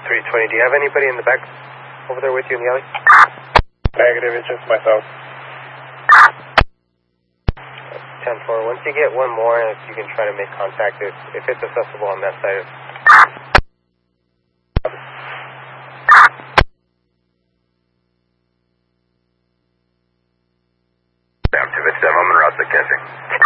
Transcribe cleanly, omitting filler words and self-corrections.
320, do you have anybody in the back over there with you in the alley? Negative, it's just myself. 10-4, once you get one more, if you can try to make contact, if it's accessible on that side. Down 287, I'm en route to catching.